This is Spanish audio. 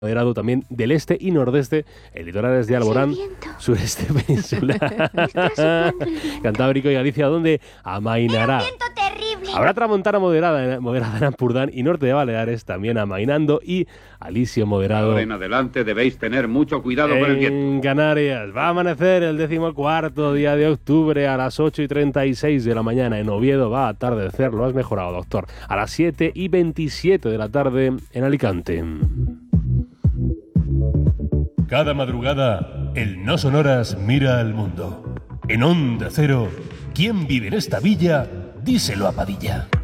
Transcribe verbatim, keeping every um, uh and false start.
moderado también del este y nordeste, el litorales de Alborán, sureste peninsular, Cantábrico y Galicia, donde amainará. Habrá tramontana moderada, moderada en Ampurdán y norte de Baleares, también amainando, y alisio moderado. Ahora en adelante debéis tener mucho cuidado con el viento. En Canarias va a amanecer el decimocuarto día de octubre a las ocho y treinta y seis de la mañana. En Oviedo va a atardecer, lo has mejorado, doctor, a las siete y veintisiete de la tarde en Alicante. Cada madrugada, el No Sonoras mira al mundo. En Onda Cero, ¿quién vive en esta villa? Díselo a Padilla.